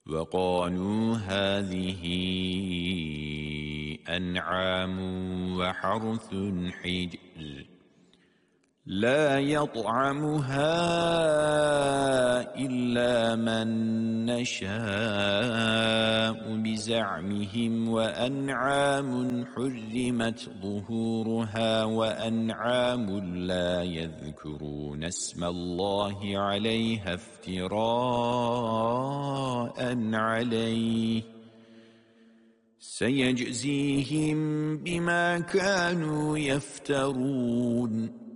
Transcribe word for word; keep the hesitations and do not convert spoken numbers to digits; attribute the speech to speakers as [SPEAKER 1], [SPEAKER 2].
[SPEAKER 1] وقالوا هذه أنعام وحرث حجر لا يطعمها إلا من نشاء بزعمهم وأنعام حرمت ظهورها وأنعام لا يذكرون اسم الله عليها افتراء عليه سيجزيهم بما كانوا يفترون